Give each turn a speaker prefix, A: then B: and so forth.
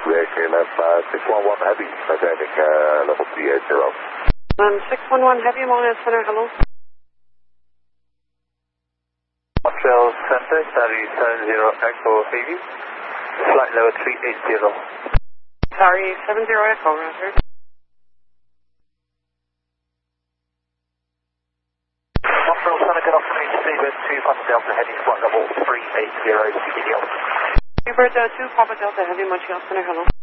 A: KLM 611 Heavy, landing level 380.
B: 611 Heavy, Montreal Center, hello.
C: Montreal Center, Sorry 70 Echo Heavy, flight level 380.
B: Sorry, 70 Echo, roger.
C: Montreal Center, good afternoon, Seabird 2 Papa Delta Heavy, flight level 380, CBDL.
B: Seabird 2 Papa Delta Heavy, Montreal Center, hello.